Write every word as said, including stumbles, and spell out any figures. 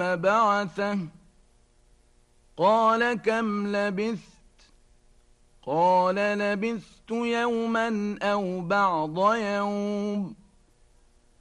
ثم بعثه قال كم لبثت قال لبثت يوما أو بعض يوم